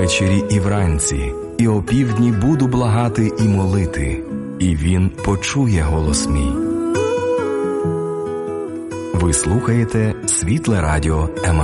ввечері і вранці, і опівдні буду благати і молити, і він почує голос мій. Ви слухаєте Світле Радіо